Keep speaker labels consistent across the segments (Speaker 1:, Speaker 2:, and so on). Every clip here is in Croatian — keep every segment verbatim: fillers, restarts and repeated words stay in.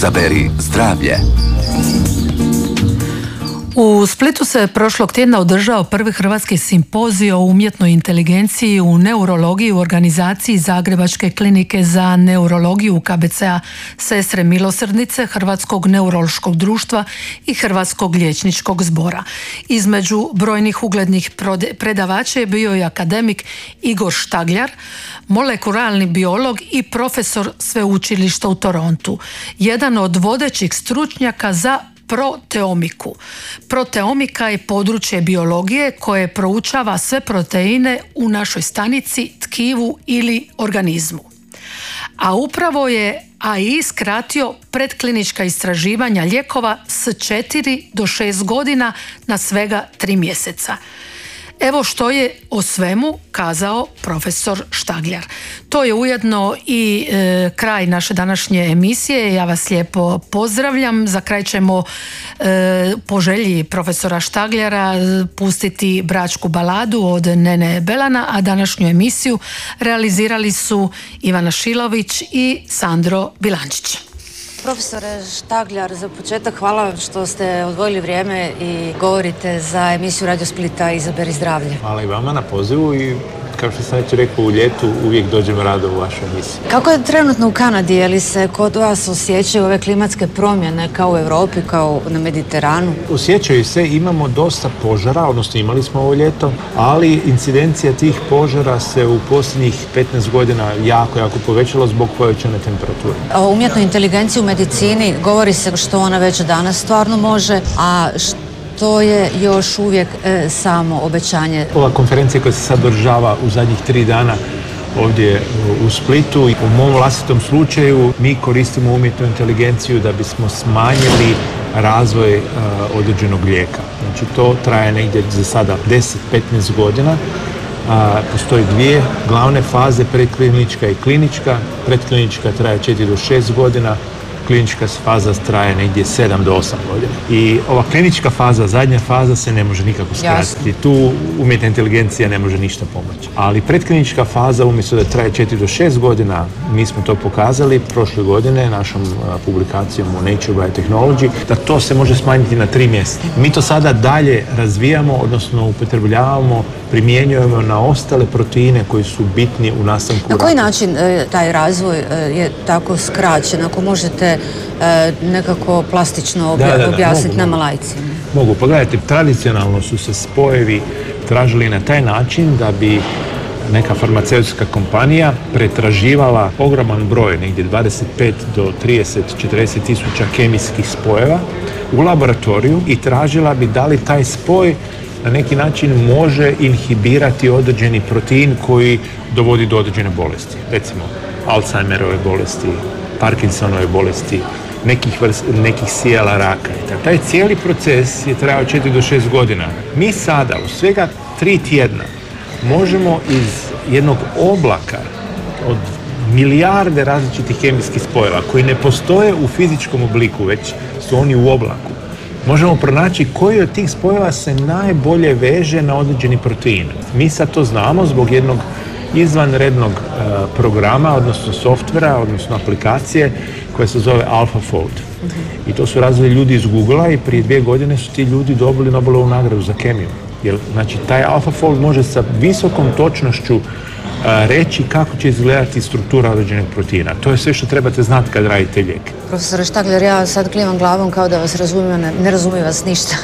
Speaker 1: Izaberi zdravlje.
Speaker 2: U Splitu se prošlog tjedna održao prvi hrvatski simpozij o umjetnoj inteligenciji u neurologiji u organizaciji Zagrebačke klinike za neurologiju K B C-a Sestre milosrdnice, Hrvatskog neurološkog društva i Hrvatskog liječničkog zbora. Između brojnih uglednih predavača je bio i akademik Igor Štagljar, molekularni biolog i profesor sveučilišta u Torontu, jedan od vodećih stručnjaka za proteomiku. Proteomika je područje biologije koje proučava sve proteine u našoj stanici, tkivu ili organizmu. A upravo je A I skratio predklinička istraživanja lijekova s četiri do šest godina na svega tri mjeseca. Evo što je o svemu kazao profesor Štagljar. To je ujedno i e, kraj naše današnje emisije. Ja vas lijepo pozdravljam. Za kraj ćemo e, po želji profesora Štagljara pustiti bračku baladu od Nene Belana, a današnju emisiju realizirali su Ivana Šilović i Sandro Bilančić.
Speaker 3: Profesore Štagljar, za početak hvala što ste odvojili vrijeme i govorite za emisiju Radio Splita Izaberi zdravlje.
Speaker 4: Hvala i vama na pozivu i kao što sam već rekao, u ljetu uvijek dođemo rado u vašu emisiju.
Speaker 3: Kako je trenutno u Kanadi? Je li se kod vas osjećaju ove klimatske promjene kao u Europi, kao na Mediteranu?
Speaker 4: Osjećaju se, imamo dosta požara, odnosno imali smo ovo ljeto, ali incidencija tih požara se u posljednjih petnaest godina jako, jako povećala zbog povećane temperature.
Speaker 3: O umjetnoj inteligenciji u medicini govori se što ona već danas stvarno može, a što to je još uvijek e, samo obećanje.
Speaker 4: Ova konferencija koja se sad održava u zadnjih tri dana ovdje u Splitu, u mom vlastitom slučaju mi koristimo umjetnu inteligenciju da bismo smanjili razvoj uh, određenog lijeka. Znači to traje negdje za sada deset do petnaest godina. Uh, postoji dvije glavne faze, predklinička i klinička. Predklinička traje četiri do šest godina. Klinička faza traje negdje sedam do osam godina. I ova klinička faza, zadnja faza, se ne može nikako skratiti. Tu umjetna inteligencija ne može ništa pomoći. Ali predklinička faza, umjesto da traje četiri do šest godina, mi smo to pokazali prošle godine našom publikacijom u Nature Biotechnology, da to se može smanjiti na tri mjeseca. Mi to sada dalje razvijamo, odnosno upotrebljavamo, primjenjujemo na ostale proteine koji su bitni u nastanku raka.
Speaker 3: Na koji način e, taj razvoj e, je tako skraćen? Ako možete e, nekako plastično obja- da, da, da, objasniti nama lajcima.
Speaker 4: Mogu. Pogledajte, tradicionalno su se spojevi tražili na taj način da bi neka farmaceutska kompanija pretraživala ogroman broj, negdje dvadeset pet do trideset do četrdeset tisuća kemijskih spojeva u laboratoriju i tražila bi da li taj spoj na neki način može inhibirati određeni protein koji dovodi do određene bolesti. Recimo, Alzheimerove bolesti, Parkinsonove bolesti, nekih, vrst, nekih sijela raka. Taj cijeli proces je trajao četiri do šest godina. Mi sada u svega tri tjedna možemo iz jednog oblaka od milijarde različitih kemijskih spojeva koji ne postoje u fizičkom obliku, već su oni u oblaku, možemo pronaći koji od tih spojeva se najbolje veže na određeni protein. Mi sad to znamo zbog jednog izvanrednog uh, programa, odnosno softvera, odnosno aplikacije koja se zove AlphaFold. Mm-hmm. I to su razvili ljudi iz Googlea i prije dvije godine su ti ljudi dobili Nobelovu nagradu za kemiju. Jer, znači, taj AlphaFold može sa visokom točnošću reći kako će izgledati struktura određenog proteina. To je sve što trebate znati kad radite lijek.
Speaker 3: Profesore Štagljar, ja sad klimam glavom kao da vas razumijem, ne, ne razumijem vas ništa.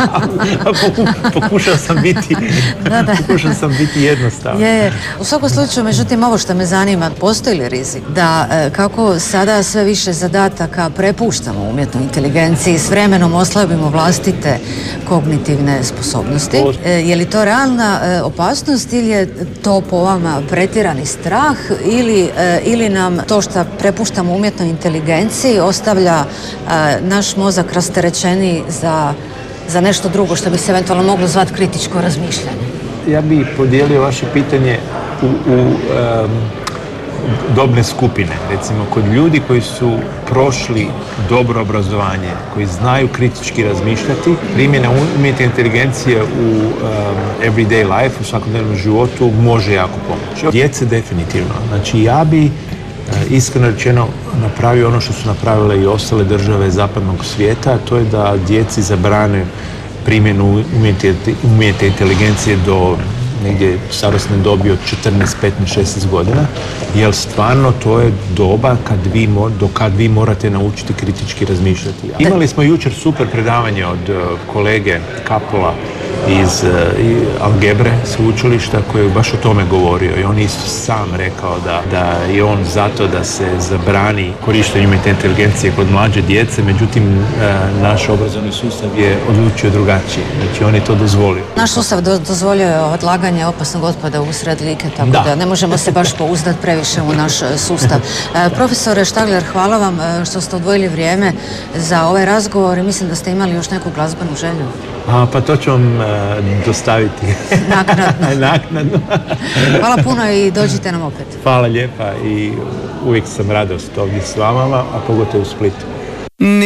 Speaker 4: Pokušao sam biti, da, da. Pokušao sam biti jednostavan.
Speaker 3: Je, je. U svakom slučaju, međutim, ovo što me zanima, postoji li rizik da kako sada sve više zadataka prepuštamo umjetnoj inteligenciji, s vremenom oslabimo vlastite kognitivne sposobnosti? Je li to realna opasnost ili je to po vama pretjerani strah ili, ili nam to što prepuštamo umjetnoj inteligenciji ostavlja naš mozak rasterećeniji za, za nešto drugo što bi se eventualno moglo zvati kritičko razmišljanje?
Speaker 4: Ja bih podijelio vaše pitanje u, u um, dobne skupine. Recimo, kod ljudi koji su prošli dobro obrazovanje, koji znaju kritički razmišljati, primjena umjetne inteligencije u um, everyday life, u svakodnevnom životu, može jako pomoći. Djece definitivno. Znači, ja bi iskreno rečeno napravio ono što su napravile i ostale države zapadnog svijeta, a to je da djeci zabrane primjenu umjetne inteligencije do negdje starosne dobi od četrnaest, petnaest, šesnaest godina, jer stvarno to je doba kad vi, do kad vi morate naučiti kritički razmišljati. Imali smo jučer super predavanje od kolege Kapola iz Algebre sveučilišta koji je baš o tome govorio i on isto sam rekao da, da je on zato da se zabrani korištenje umjetne inteligencije kod mlađe djece, međutim naš obrazovni sustav je odlučio drugačije, znači on je to dozvolio.
Speaker 3: Naš sustav do, dozvolio je odlaganje opasnog otpada usred Like, tako da. da ne možemo se baš pouzdati previše u naš sustav. E, profesore Štagler, hvala vam što ste odvojili vrijeme za ovaj razgovor i mislim da ste imali još neku glazbenu želju.
Speaker 4: A, pa to ću vam uh, dostaviti.
Speaker 3: Naknadno.
Speaker 4: Naknadno.
Speaker 3: Hvala puno i dođite nam opet.
Speaker 4: Hvala lijepa i uvijek sam radost ovdje s vama, a pogotovo u Splitu.